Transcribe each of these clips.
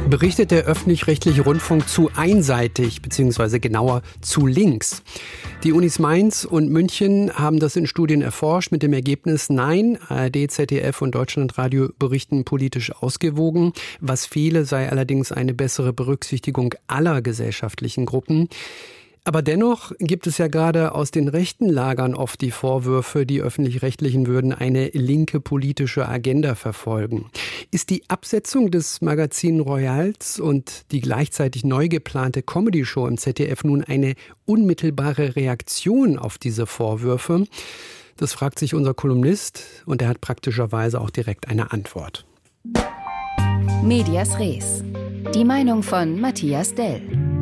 Berichtet der öffentlich-rechtliche Rundfunk zu einseitig, beziehungsweise genauer zu links? Die Unis Mainz und München haben das in Studien erforscht mit dem Ergebnis, nein, ARD, ZDF und Deutschlandradio berichten politisch ausgewogen. Was fehle, sei allerdings eine bessere Berücksichtigung aller gesellschaftlichen Gruppen. Aber dennoch gibt es ja gerade aus den rechten Lagern oft die Vorwürfe, die Öffentlich-Rechtlichen würden eine linke politische Agenda verfolgen. Ist die Absetzung des Magazin Royals und die gleichzeitig neu geplante Comedy-Show im ZDF nun eine unmittelbare Reaktion auf diese Vorwürfe? Das fragt sich unser Kolumnist und er hat praktischerweise auch direkt eine Antwort. Medias Res. Die Meinung von Matthias Dell.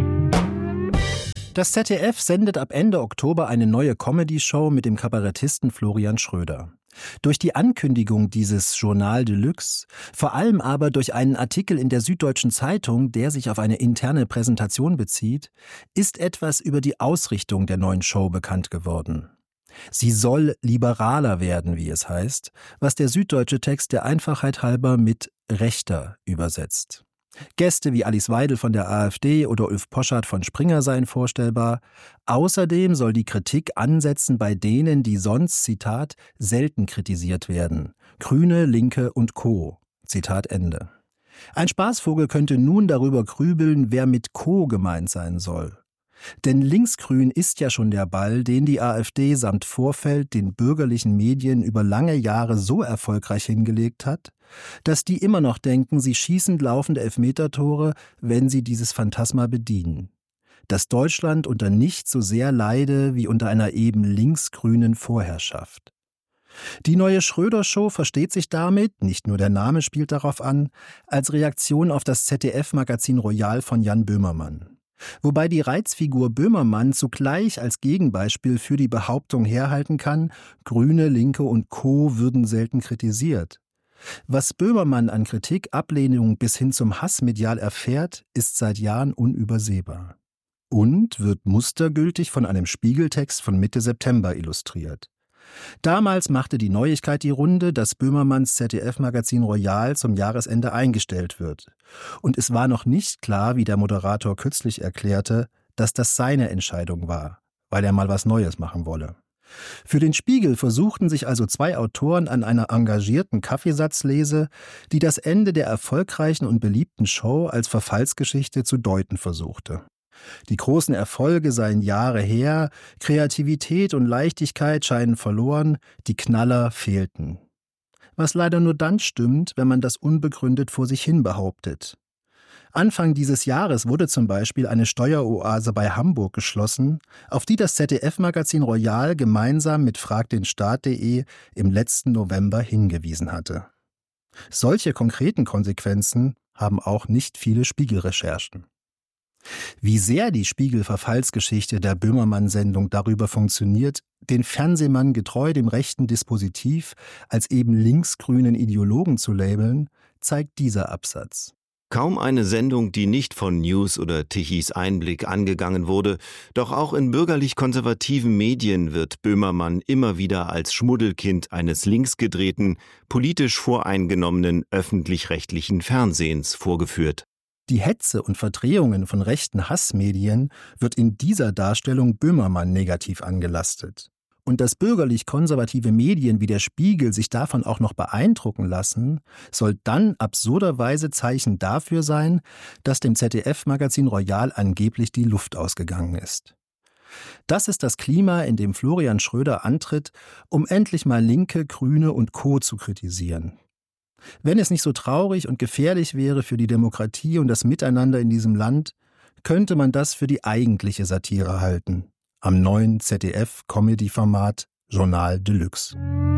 Das ZDF sendet ab Ende Oktober eine neue Comedy-Show mit dem Kabarettisten Florian Schröder. Durch die Ankündigung dieses Journal Deluxe, vor allem aber durch einen Artikel in der Süddeutschen Zeitung, der sich auf eine interne Präsentation bezieht, ist etwas über die Ausrichtung der neuen Show bekannt geworden. Sie soll liberaler werden, wie es heißt, was der süddeutsche Text der Einfachheit halber mit rechter übersetzt. Gäste wie Alice Weidel von der AfD oder Ulf Poschardt von Springer seien vorstellbar. Außerdem soll die Kritik ansetzen bei denen, die sonst, Zitat, selten kritisiert werden. Grüne, Linke und Co. Zitat Ende. Ein Spaßvogel könnte nun darüber grübeln, wer mit Co. gemeint sein soll. Denn linksgrün ist ja schon der Ball, den die AfD samt Vorfeld den bürgerlichen Medien über lange Jahre so erfolgreich hingelegt hat, dass die immer noch denken, sie schießen laufende Elfmetertore, wenn sie dieses Phantasma bedienen. Dass Deutschland unter nichts so sehr leide wie unter einer eben linksgrünen Vorherrschaft. Die neue Schröder-Show versteht sich damit, nicht nur der Name spielt darauf an, als Reaktion auf das ZDF-Magazin Royal von Jan Böhmermann. Wobei die Reizfigur Böhmermann zugleich als Gegenbeispiel für die Behauptung herhalten kann, Grüne, Linke und Co. würden selten kritisiert. Was Böhmermann an Kritik, Ablehnung bis hin zum Hass medial erfährt, ist seit Jahren unübersehbar. Und wird mustergültig von einem Spiegeltext von Mitte September illustriert. Damals machte die Neuigkeit die Runde, dass Böhmermanns ZDF-Magazin Royal zum Jahresende eingestellt wird. Und es war noch nicht klar, wie der Moderator kürzlich erklärte, dass das seine Entscheidung war, weil er mal was Neues machen wolle. Für den Spiegel versuchten sich also zwei Autoren an einer engagierten Kaffeesatzlese, die das Ende der erfolgreichen und beliebten Show als Verfallsgeschichte zu deuten versuchte. Die großen Erfolge seien Jahre her, Kreativität und Leichtigkeit scheinen verloren, die Knaller fehlten. Was leider nur dann stimmt, wenn man das unbegründet vor sich hin behauptet. Anfang dieses Jahres wurde zum Beispiel eine Steueroase bei Hamburg geschlossen, auf die das ZDF-Magazin Royal gemeinsam mit fragdenstaat.de im letzten November hingewiesen hatte. Solche konkreten Konsequenzen haben auch nicht viele Spiegelrecherchen. Wie sehr die Spiegel-Verfallsgeschichte der Böhmermann-Sendung darüber funktioniert, den Fernsehmann getreu dem rechten Dispositiv als eben linksgrünen Ideologen zu labeln, zeigt dieser Absatz. Kaum eine Sendung, die nicht von News oder Tichys Einblick angegangen wurde, doch auch in bürgerlich-konservativen Medien wird Böhmermann immer wieder als Schmuddelkind eines linksgedrehten, politisch voreingenommenen öffentlich-rechtlichen Fernsehens vorgeführt. Die Hetze und Verdrehungen von rechten Hassmedien wird in dieser Darstellung Böhmermann negativ angelastet. Und dass bürgerlich-konservative Medien wie der Spiegel sich davon auch noch beeindrucken lassen, soll dann absurderweise Zeichen dafür sein, dass dem ZDF-Magazin Royal angeblich die Luft ausgegangen ist. Das ist das Klima, in dem Florian Schröder antritt, um endlich mal Linke, Grüne und Co. zu kritisieren. Wenn es nicht so traurig und gefährlich wäre für die Demokratie und das Miteinander in diesem Land, könnte man das für die eigentliche Satire halten. Am neuen ZDF-Comedy-Format Journal Deluxe.